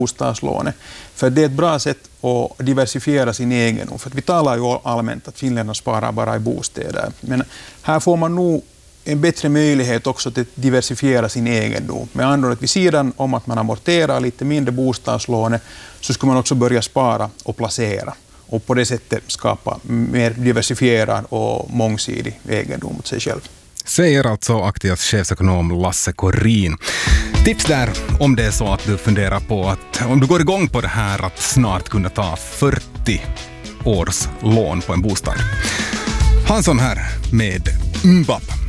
bostadslånet. För det är ett bra sätt att diversifiera sin egendom. För vi talar ju allmänt att finländarna sparar bara i bostäder. Men här får man nog en bättre möjlighet också till att diversifiera sin egendom. Med andra ord, att vid sidan om att man amorterar lite mindre bostadslånet så ska man också börja spara och placera. Och på det sättet skapa mer diversifierad och mångsidig egendom åt sig själv. Säger alltså Aktias chefsekonom Lasse Korin. Tips där om det är så att du funderar på att om du går igång på det här att snart kunna ta 40 års lån på en bostad. Hansson här med Mbap.